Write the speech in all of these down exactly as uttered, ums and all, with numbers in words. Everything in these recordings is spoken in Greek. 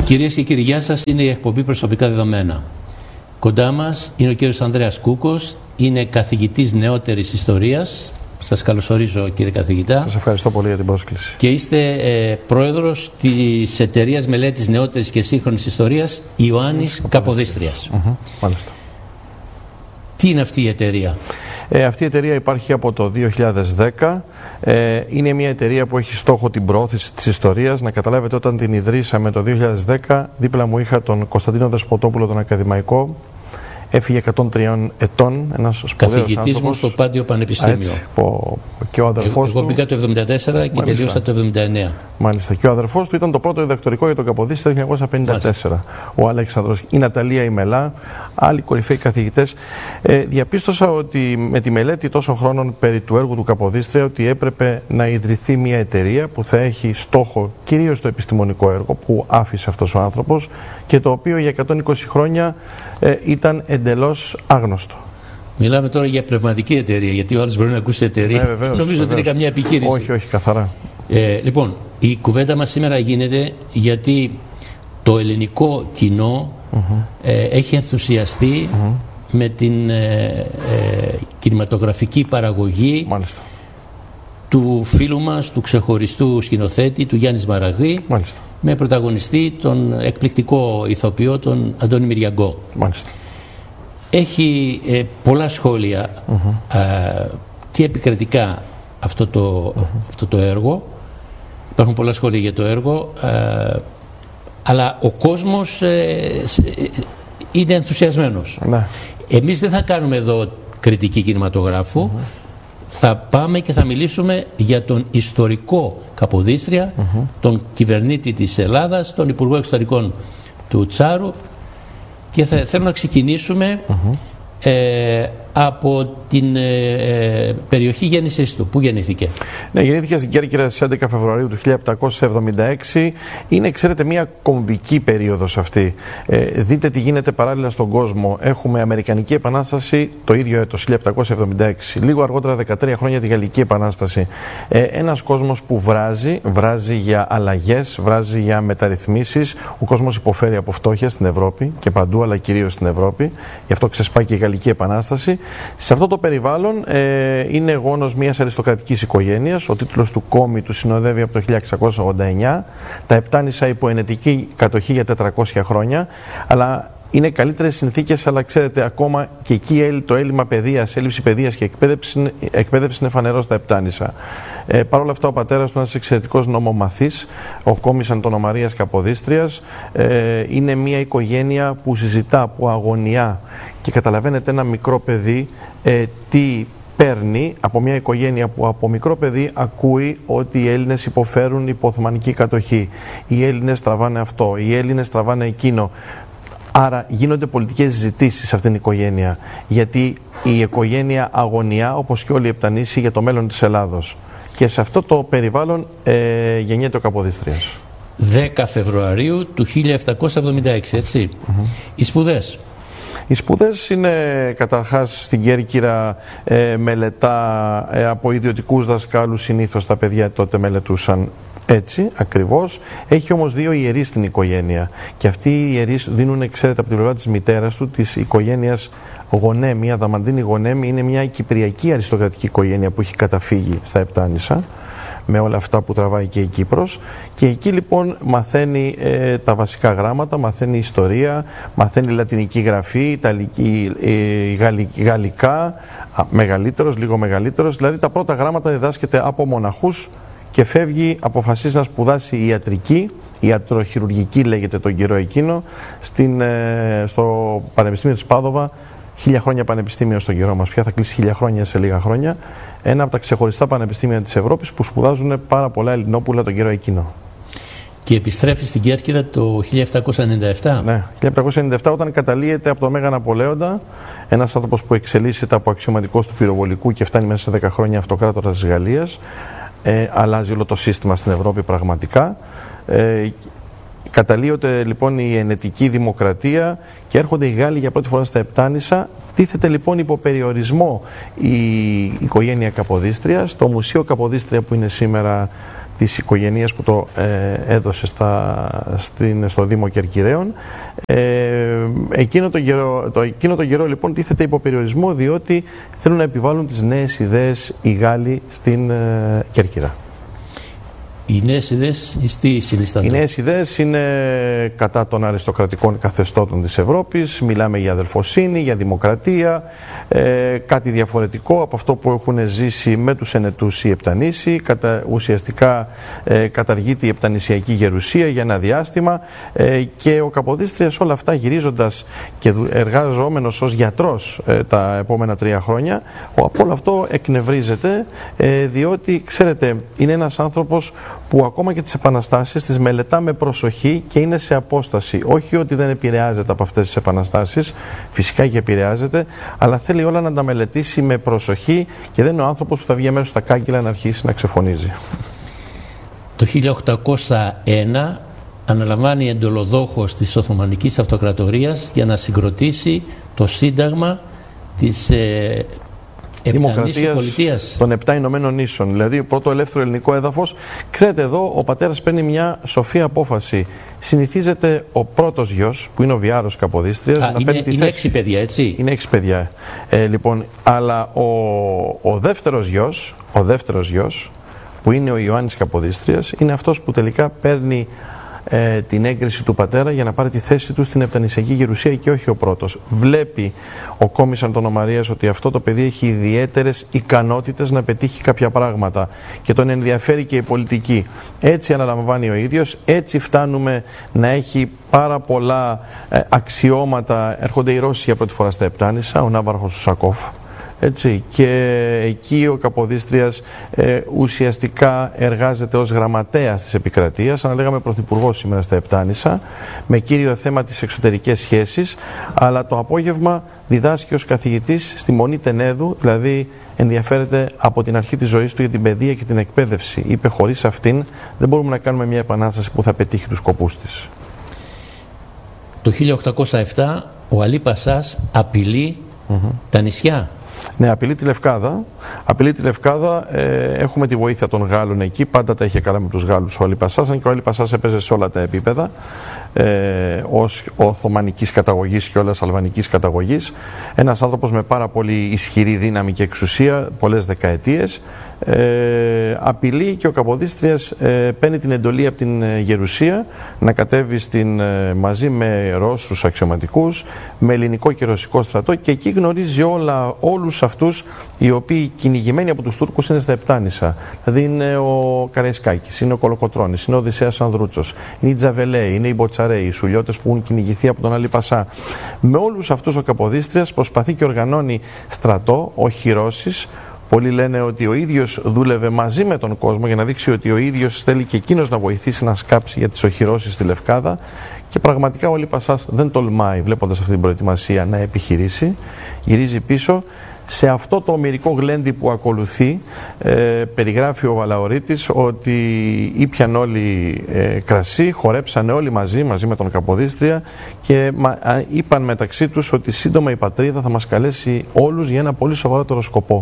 Κυρίες και κύριοι, γεια σας. Είναι η εκπομπή Προσωπικά Δεδομένα. Κοντά μας είναι ο κύριος Ανδρέας Κούκος, είναι καθηγητής νεότερης ιστορίας. Σας καλωσορίζω, κύριε καθηγητά. Σας ευχαριστώ πολύ για την πρόσκληση. Και είστε ε, πρόεδρος της εταιρείας μελέτης νεότερης και σύγχρονης ιστορίας Ιωάννης Καποδίστριας. Mm-hmm. Μάλιστα. Τι είναι αυτή η εταιρεία? Ε, αυτή η εταιρεία υπάρχει από το δύο χιλιάδες δέκα. Ε, είναι μια εταιρεία που έχει στόχο την προώθηση της ιστορίας. Να καταλάβετε, όταν την ιδρύσαμε το δύο χιλιάδες δέκα, δίπλα μου είχα τον Κωνσταντίνο Δεσποτόπουλο, τον ακαδημαϊκό. Έφυγε εκατόν τρία ετών, ένας σπουδαίος άνθρωπος. Καθηγητής μου στο Πάντιο Πανεπιστήμιο. Έτσι, ο, και ο αδερφός Εγώ, εγώ πήγα το εβδομήντα τέσσερα και Μάλιστα. τελείωσα το εβδομήντα εννέα. Μάλιστα. Και ο αδερφός του ήταν το πρώτο διδακτορικό για τον Καποδίστρια το χίλια εννιακόσια πενήντα τέσσερα. Μάλιστα. Ο Αλέξανδρος, η Ναταλία η Μελά, άλλοι κορυφαίοι καθηγητές. Ε, διαπίστωσα ότι με τη μελέτη τόσων χρόνων περί του έργου του Καποδίστρια ότι έπρεπε να ιδρυθεί μια εταιρεία που θα έχει στόχο κυρίως το επιστημονικό έργο που άφησε αυτός ο άνθρωπος και το οποίο για εκατόν είκοσι χρόνια ε, ήταν εντελώς άγνωστο. Μιλάμε τώρα για πνευματική εταιρεία, γιατί ο άλλος μπορεί να ακούσει εταιρεία. Ναι, βεβαίως, νομίζω βεβαίως. ότι είναι καμιά επιχείρηση. Όχι, όχι, καθαρά. Ε, λοιπόν, η κουβέντα μας σήμερα γίνεται γιατί το ελληνικό κοινό mm-hmm. ε, έχει ενθουσιαστεί mm-hmm. με την ε, ε, κινηματογραφική παραγωγή Μάλιστα. του φίλου μας, του ξεχωριστού σκηνοθέτη, του Γιάννη Σμαραγδί, Μάλιστα. με πρωταγωνιστή τον εκπληκτικό ηθοποιό, τον Αντώνη Μυριαγκό. Μάλιστα. Έχει ε, πολλά σχόλια mm-hmm. ε, και επικριτικά αυτό το, mm-hmm. αυτό το έργο. Υπάρχουν πολλά σχόλια για το έργο, ε, αλλά ο κόσμος ε, είναι ενθουσιασμένος. Ναι. Εμείς δεν θα κάνουμε εδώ κριτική κινηματογράφου. Mm-hmm. Θα πάμε και θα μιλήσουμε για τον ιστορικό Καποδίστρια, mm-hmm. τον κυβερνήτη της Ελλάδας, τον Υπουργό Εξωτερικών του Τσάρου, και θα, θέλω να ξεκινήσουμε mm-hmm. ε, από την ε, περιοχή γέννησής του. Πού γεννήθηκε? Ναι, γεννήθηκε στην Κέρκυρα στις έντεκα Φεβρουαρίου του χίλια επτακόσια εβδομήντα έξι. Είναι, ξέρετε, μια κομβική περίοδος αυτή. Ε, δείτε τι γίνεται παράλληλα στον κόσμο. Έχουμε Αμερικανική Επανάσταση το ίδιο έτος, χίλια επτακόσια εβδομήντα έξι. Λίγο αργότερα, δεκατρία χρόνια, τη Γαλλική Επανάσταση. Ε, ένας κόσμος που βράζει, βράζει για αλλαγές, βράζει για μεταρρυθμίσεις. Ο κόσμος υποφέρει από φτώχεια στην Ευρώπη και παντού, αλλά κυρίως στην Ευρώπη. Γι' αυτό ξεσπάει και η Γαλλική Επανάσταση. Σε αυτό το περιβάλλον ε, είναι γόνος μιας αριστοκρατικής οικογένειας. Ο τίτλος του κόμι του συνοδεύει από το χίλια εξακόσια ογδόντα εννέα. Τα Επτάνησα υπό ενετική κατοχή για τετρακόσια χρόνια. Αλλά είναι καλύτερες συνθήκες, αλλά ξέρετε, ακόμα και εκεί το έλλειμμα παιδείας, έλλειψη παιδείας και εκπαίδευση, εκπαίδευση είναι φανερό στα Επτάνησα. Ε, Παρ' όλα αυτά, ο πατέρας του, ένας εξαιρετικός νομομαθής, ο κόμις Αντωνομαρίας Καποδίστριας, ε, είναι μια οικογένεια που συζητά, που αγωνιά, και καταλαβαίνετε ένα μικρό παιδί ε, τι παίρνει από μια οικογένεια που από μικρό παιδί ακούει ότι οι Έλληνες υποφέρουν υπό Οθωμανική κατοχή. Οι Έλληνες τραβάνε αυτό, οι Έλληνες τραβάνε εκείνο. Άρα γίνονται πολιτικές συζητήσεις σε αυτήν την οικογένεια, γιατί η οικογένεια αγωνιά, όπως και όλοι οι Επτανήσοι, για το μέλλον της Ελλάδος. Και σε αυτό το περιβάλλον ε, γεννιέται ο Καποδίστριας. δέκα Φεβρουαρίου του χίλια επτακόσια εβδομήντα έξι, έτσι. Mm-hmm. Οι σπουδές. Οι σπουδές είναι καταρχάς στην Κέρκυρα, ε, μελετά ε, από ιδιωτικούς δασκάλους, συνήθως τα παιδιά τότε μελετούσαν έτσι ακριβώς. Έχει όμως δύο ιερείς στην οικογένεια και αυτοί οι ιερείς δίνουν, ξέρετε, από την πλευρά της μητέρας του, της οικογένειας Γονέμη, η Αδαμαντίνη Γονέμη, είναι μια κυπριακή αριστοκρατική οικογένεια που έχει καταφύγει στα Επτάνησα με όλα αυτά που τραβάει και η Κύπρος, και εκεί λοιπόν μαθαίνει ε, τα βασικά γράμματα, μαθαίνει ιστορία, μαθαίνει λατινική γραφή, ιταλική, ε, γαλλική, γαλλικά, α, μεγαλύτερος, λίγο μεγαλύτερος, δηλαδή τα πρώτα γράμματα διδάσκεται από μοναχούς και φεύγει, αποφασίζει να σπουδάσει ιατρική, ιατροχειρουργική λέγεται τον καιρό εκείνο, στην, ε, στο Πανεπιστήμιο της Πάδοβα. Χίλια χρόνια πανεπιστήμιο στον καιρό μας πια, θα κλείσει χίλια χρόνια σε λίγα χρόνια. Ένα από τα ξεχωριστά πανεπιστήμια της Ευρώπης που σπουδάζουν πάρα πολλά Ελληνόπουλα τον καιρό εκείνο. Και επιστρέφει στην Κέρκυρα το χίλια επτακόσια ενενήντα επτά. Ναι, χίλια επτακόσια ενενήντα επτά, όταν καταλύεται από το Μέγα Ναπολέοντα, ένας άνθρωπος που εξελίσσεται από αξιωματικός του πυροβολικού και φτάνει μέσα σε δέκα χρόνια αυτοκράτορας της Γαλλίας. Ε, αλλάζει όλο το σύστημα στην Ευρώπη πραγματικά. Ε, Καταλύεται λοιπόν η ενετική δημοκρατία και έρχονται οι Γάλλοι για πρώτη φορά στα Επτάνησα. Τίθεται λοιπόν υπό περιορισμό η οικογένεια Καποδίστριας. Το Μουσείο Καποδίστρια που είναι σήμερα της οικογένειας που το ε, έδωσε στα, στην, στο Δήμο Κερκυραίων. Ε, εκείνο, τον καιρό, το, εκείνο τον καιρό λοιπόν τίθεται υπό περιορισμό, διότι θέλουν να επιβάλλουν τις νέες ιδέες οι Γάλλοι στην ε, Κέρκυρα. Οι νέες ιδέες τι συνιστάνται? Οι νέες ιδέες είναι κατά των αριστοκρατικών καθεστώτων της Ευρώπης. Μιλάμε για αδελφοσύνη, για δημοκρατία, ε, κάτι διαφορετικό από αυτό που έχουν ζήσει με τους ενετούς οι Επτανήσοι. Κατα, ουσιαστικά ε, καταργείται η Επτανησιακή γερουσία για ένα διάστημα ε, και ο Καποδίστριας όλα αυτά, γυρίζοντας και εργαζόμενος ως γιατρός ε, τα επόμενα τρία χρόνια, ο, από όλο αυτό εκνευρίζεται, ε, διότι ξέρετε είναι ένας άνθρωπος που ακόμα και τις επαναστάσεις τις μελετά με προσοχή και είναι σε απόσταση. Όχι ότι δεν επηρεάζεται από αυτές τις επαναστάσεις, φυσικά και επηρεάζεται, αλλά θέλει όλα να τα μελετήσει με προσοχή και δεν είναι ο άνθρωπος που θα βγει αμέσως στα κάγκελα να αρχίσει να ξεφωνίζει. Το χίλια οκτακόσια ένα αναλαμβάνει εντολοδόχος της Οθωμανικής Αυτοκρατορίας για να συγκροτήσει το Σύνταγμα της ε, Δημοκρατίας των Επτά Ηνωμένων Νήσων, δηλαδή πρώτο ελεύθερο ελληνικό έδαφος. Ξέρετε, εδώ ο πατέρας παίρνει μια σοφή απόφαση. Συνηθίζεται ο πρώτος γιος, που είναι ο Βιάρος Καποδίστριας, Α, να είναι, παίρνει τη είναι θέση. έξι παιδιά, έτσι. Είναι έξι παιδιά. Ε, λοιπόν, αλλά ο, ο δεύτερος γιος, ο δεύτερος γιος, που είναι ο Ιωάννης Καποδίστριας, είναι αυτός που τελικά παίρνει Ε, την έγκριση του πατέρα για να πάρει τη θέση του στην Επτανησιακή Γερουσία και όχι ο πρώτος. Βλέπει ο κόμισαν των Ομαρίας ότι αυτό το παιδί έχει ιδιαίτερες ικανότητες να πετύχει κάποια πράγματα και τον ενδιαφέρει και η πολιτική. Έτσι αναλαμβάνει ο ίδιος, έτσι φτάνουμε να έχει πάρα πολλά ε, αξιώματα. Έρχονται οι Ρώσοι για πρώτη φορά στα Επτάνησα, ο Ναύαρχος του Σακόφ. Έτσι, και εκεί ο Καποδίστριας ε, ουσιαστικά εργάζεται ως γραμματέας της επικρατείας, αν λέγαμε πρωθυπουργός σήμερα στα Επτάνησα, με κύριο θέμα τις εξωτερικές σχέσεις, αλλά το απόγευμα διδάσκει ως καθηγητής στη Μονή Τενέδου, δηλαδή ενδιαφέρεται από την αρχή της ζωής του για την παιδεία και την εκπαίδευση. Είπε, χωρίς αυτήν δεν μπορούμε να κάνουμε μια επανάσταση που θα πετύχει τους σκοπούς της. Το χίλια οκτακόσια επτά ο Αλή Πασάς απειλεί mm-hmm. τα νησιά. Ναι, απειλεί τη Λευκάδα. Απειλεί τη Λευκάδα. Ε, έχουμε τη βοήθεια των Γάλλων εκεί. Πάντα τα είχε καλά με τους Γάλλους ο Αλή Πασάς. Αν και ο Αλή Πασάς έπαιζε σε όλα τα επίπεδα. Ε, ως Οθωμανικής καταγωγής και όλας αλβανικής καταγωγής. Ένας άνθρωπος με πάρα πολύ ισχυρή δύναμη και εξουσία πολλές δεκαετίες. Ε, απειλεί και ο Καποδίστριας ε, παίρνει την εντολή από την ε, Γερουσία να κατέβει στην, ε, μαζί με Ρώσους αξιωματικούς, με ελληνικό και ρωσικό στρατό, και εκεί γνωρίζει όλα, όλους αυτούς οι οποίοι κυνηγημένοι από τους Τούρκους είναι στα Επτάνησα. Δηλαδή είναι ο Καραϊσκάκης, είναι ο Κολοκοτρώνης, είναι ο Οδυσσέας Ανδρούτσος, είναι οι Τζαβελέοι, είναι οι Μποτσαρέοι, οι Σουλιώτες που έχουν κυνηγηθεί από τον Αλή Πασά. Με όλους αυτούς ο Καποδίστριας προσπαθεί και οργανώνει στρατό, όχι Ρώσης. Πολλοί λένε ότι ο ίδιος δούλευε μαζί με τον κόσμο για να δείξει ότι ο ίδιος θέλει και εκείνος να βοηθήσει να σκάψει για τις οχυρώσεις στη Λευκάδα, και πραγματικά ο Αλή Πασάς δεν τολμάει, βλέποντας αυτή την προετοιμασία, να επιχειρήσει. Γυρίζει πίσω. Σε αυτό το ομηρικό γλέντι που ακολουθεί, ε, περιγράφει ο Βαλαωρίτης ότι ήπιαν όλοι ε, κρασί, χορέψανε όλοι μαζί, μαζί με τον Καποδίστρια, και μα, α, είπαν μεταξύ τους ότι σύντομα η πατρίδα θα μας καλέσει όλους για ένα πολύ σοβαρότερο σκοπό.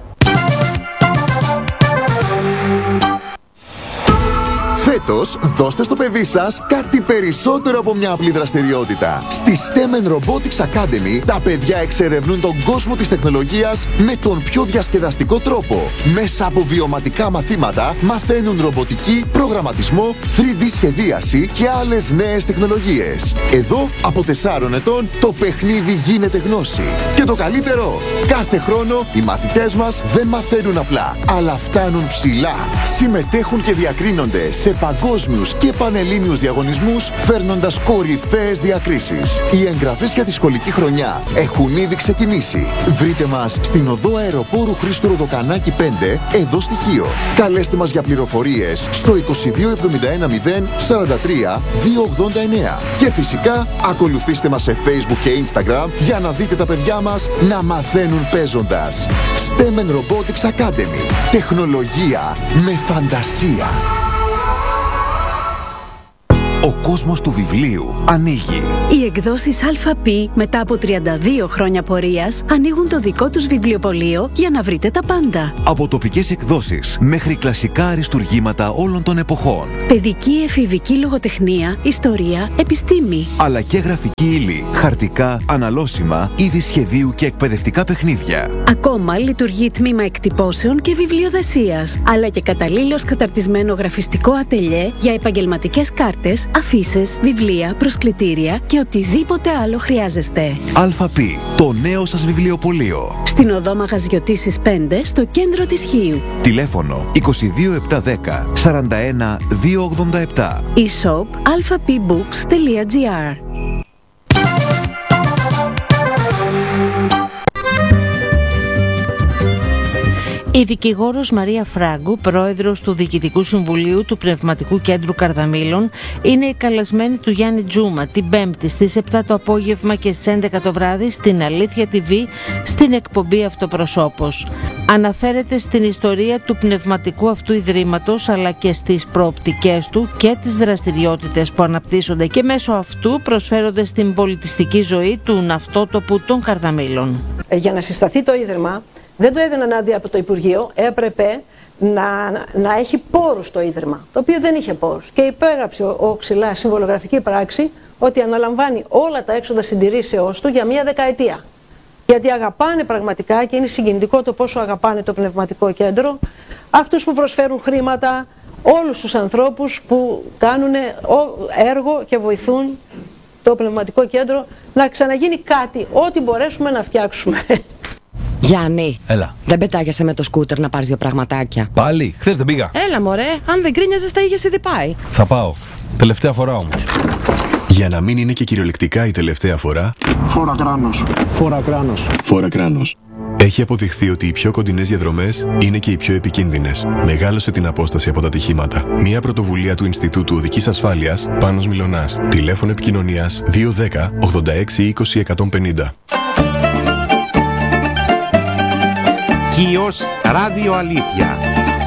Φέτος, δώστε στο παιδί σας κάτι περισσότερο από μια απλή δραστηριότητα. Στη στέμ εντ Robotics Academy, τα παιδιά εξερευνούν τον κόσμο της τεχνολογίας με τον πιο διασκεδαστικό τρόπο. Μέσα από βιωματικά μαθήματα, μαθαίνουν ρομποτική, προγραμματισμό, θρι ντι σχεδίαση και άλλες νέες τεχνολογίες. Εδώ, από τεσσάρων ετών, το παιχνίδι γίνεται γνώση. Και το καλύτερο, κάθε χρόνο οι μαθητές μας δεν μαθαίνουν απλά, αλλά φτάνουν ψηλά. Συμμετέχουν και διακρίνονται σε παγκόσμιους και πανελλήνιους διαγωνισμούς, φέρνοντας κορυφαίες διακρίσεις. Οι εγγραφές για τη σχολική χρονιά έχουν ήδη ξεκινήσει. Βρείτε μας στην οδό Αεροπόρου Χρήστου Ροδοκανάκη πέντε, εδώ στη Χίο. Καλέστε μας για πληροφορίες στο είκοσι δύο εβδομήντα ένα μηδέν σαράντα τρία διακόσια ογδόντα εννέα. Και φυσικά ακολουθήστε μας σε Facebook και Instagram για να δείτε τα παιδιά μας να μαθαίνουν παίζοντας. στέμ εντ Robotics Academy. Τεχνολογία με φαντασία. Ο κόσμος του βιβλίου ανοίγει. Οι εκδόσεις ΑΠ μετά από τριάντα δύο χρόνια πορείας ανοίγουν το δικό τους βιβλιοπωλείο για να βρείτε τα πάντα. Από τοπικές εκδόσεις μέχρι κλασικά αριστουργήματα όλων των εποχών. Παιδική, εφηβική λογοτεχνία, ιστορία, επιστήμη. Αλλά και γραφική ύλη, χαρτικά, αναλώσιμα, είδη σχεδίου και εκπαιδευτικά παιχνίδια. Ακόμα λειτουργεί τμήμα εκτυπώσεων και βιβλιοδεσίας, αλλά και καταλήλως καταρτισμένο γραφιστικό ατελιέ για επαγγελματικές κάρτες, αφίσες, βιβλία, προσκλητήρια και οτιδήποτε άλλο χρειάζεστε. ΑΠ, το νέο σας βιβλιοπωλείο. Στην οδό Μαγαζιωτήσης πέντε, στο κέντρο της Χίου. Τηλέφωνο είκοσι δύο επτακόσια δέκα σαράντα ένα διακόσια ογδόντα επτά. e-shop alphapbooks τελεία gr. Η δικηγόρος Μαρία Φράγκου, πρόεδρος του Διοικητικού Συμβουλίου του Πνευματικού Κέντρου Καρδαμήλων, είναι η καλεσμένη του Γιάννη Τζούμα την Πέμπτη στις επτά το απόγευμα και στις έντεκα το βράδυ στην Αλήθεια τι βι στην εκπομπή Αυτοπροσώπος. Αναφέρεται στην ιστορία του πνευματικού αυτού ιδρύματος αλλά και στις προοπτικές του και τις δραστηριότητες που αναπτύσσονται και μέσω αυτού προσφέρονται στην πολιτιστική ζωή του ναυτότοπου των Καρδαμήλων. Για να συσταθεί το Ίδρυμα, δεν το έδιναν άδεια από το Υπουργείο, έπρεπε να, να έχει πόρους το Ίδρυμα, το οποίο δεν είχε πόρους. Και υπέγραψε ο, ο Ξυλάς συμβολογραφική πράξη ότι αναλαμβάνει όλα τα έξοδα συντηρήσεώς του για μία δεκαετία. Γιατί αγαπάνε πραγματικά και είναι συγκινητικό το πόσο αγαπάνε το πνευματικό κέντρο, αυτούς που προσφέρουν χρήματα, όλους τους ανθρώπους που κάνουν έργο και βοηθούν το πνευματικό κέντρο να ξαναγίνει κάτι, ό,τι μπορέσουμε να φτιάξουμε. Γιάννη, έλα. Δεν πετάγεσαι με το σκούτερ να πάρεις δύο πραγματάκια? Πάλι, χθες δεν πήγα. Έλα μωρέ, αν δεν κρίνιαζες τα είχες ήδη πάει. Θα πάω, τελευταία φορά όμως. Για να μην είναι και κυριολεκτικά η τελευταία φορά, φόρα κράνος. Φόρα κράνος. Φόρα κράνος. Έχει αποδειχθεί ότι οι πιο κοντινές διαδρομές είναι και οι πιο επικίνδυνες. Μεγάλωσε την απόσταση από τα ατυχήματα. Μια πρωτοβουλία του Ινστιτούτου Οδικής Ασφάλειας, Πάνος Μιλωνάς. Τηλέφωνο επικοινωνίας δύο ένα μηδέν ογδόντα έξι είκοσι εκατόν πενήντα. Χίος Ράδιο Αλήθεια.